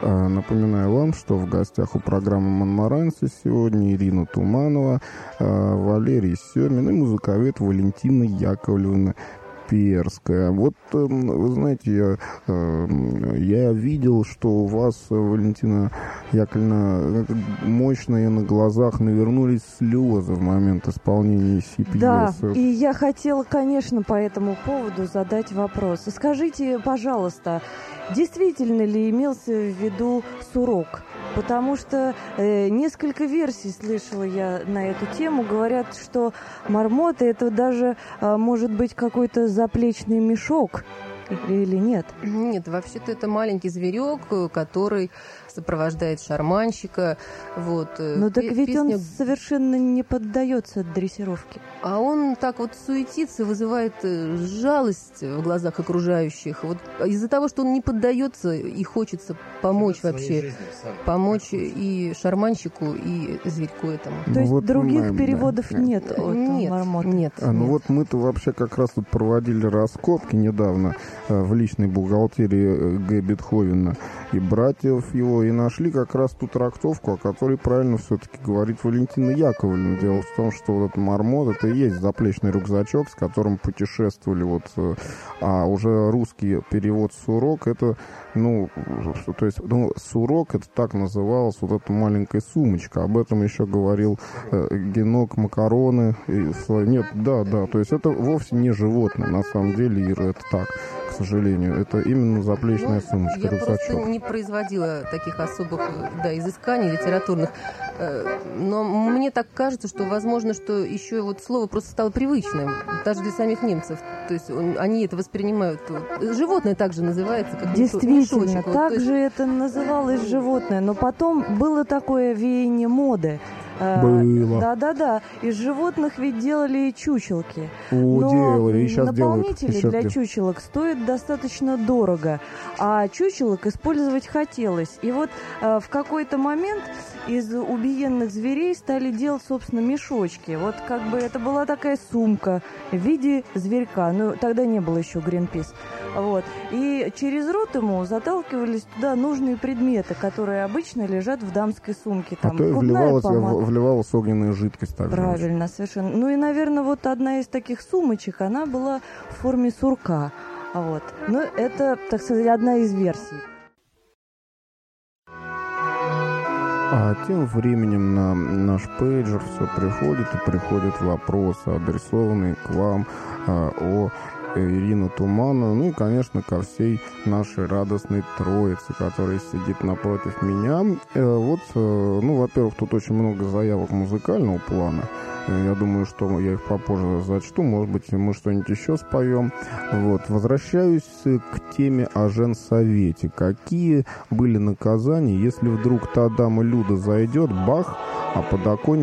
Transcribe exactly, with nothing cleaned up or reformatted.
Напоминаю вам, что в гостях у программы «Монмаранси» сегодня Ирина Туманова, Валерий Семин и музыковед Валентина Яковлевна Перская. Вот, вы знаете, я, я видел, что у вас, Валентина Яковлевна, мощно и на глазах навернулись слезы в момент исполнения сей пьесы. Да, и я хотела, конечно, по этому поводу задать вопрос. Скажите, пожалуйста, действительно ли имелся в виду сурок? Потому что э, несколько версий слышала я на эту тему. Говорят, что мармоты — это даже э, может быть какой-то заплечный мешок. Или нет? Нет, вообще-то это маленький зверек, который сопровождает шарманщика. Вот. Но так ведь Песня... он совершенно не поддается дрессировке. А он так вот суетится, вызывает жалость в глазах окружающих. Вот из-за того, что он не поддается, и хочется помочь это вообще. Помочь и шарманщику, и зверьку этому. То ну есть вот других мы, переводов да. нет от нет, мармота? Нет. А, ну нет. вот мы-то вообще как раз тут проводили раскопки недавно в личной бухгалтерии Г. Бетховена и братьев его, и нашли как раз ту трактовку, о которой правильно все-таки говорит Валентина Яковлевна. Дело в том, что вот этот мармот — это и есть заплечный рюкзачок, с которым путешествовали вот, а уже русский перевод сурок — это, ну, то есть, ну, сурок — это так называлась вот эта маленькая сумочка. Об этом еще говорил э, Генок Макароны. И, нет, да, да, то есть это вовсе не животное, на самом деле, Ира, это так, к сожалению. Это именно заплечная ну, сумочка, я рюкзачок. Я просто не производила таких особых, да, изысканий литературных. Но мне так кажется, что, возможно, что еще вот слово просто стало привычным, даже для самих немцев. То есть они это воспринимают. Животное также называется, как действительно, мешочек. так вот, же есть... это называлось животное. Но потом было такое веяние моды. Было. Да-да-да. Из животных ведь делали и чучелки. О, но делали, и сейчас наполнители делают. для чучелок стоят достаточно дорого. А чучелок использовать хотелось. И вот э, в какой-то момент из убиенных зверей стали делать, собственно, мешочки. Вот как бы это была такая сумка в виде зверька. Ну, тогда не было еще Greenpeace. Вот. И через рот ему заталкивались туда нужные предметы, которые обычно лежат в дамской сумке. Там, а то и вливалась, вливалась огненная жидкость. Также. Правильно, совершенно. Ну и, наверное, вот одна из таких сумочек, она была в форме сурка. Вот. Ну, это, так сказать, одна из версий. А тем временем на наш пейджер все приходит, и приходят вопросы, адресованные к вам а, о Ирина Туманова, ну и, конечно, ко всей нашей радостной троице, которая сидит напротив меня. Вот, ну, во-первых, тут очень много заявок музыкального плана. Я думаю, что я их попозже зачту. Может быть, мы что-нибудь еще споем. Вот. Возвращаюсь к теме о женсовете. Какие были наказания, если вдруг та дама Люда зайдет, бах, а подоконник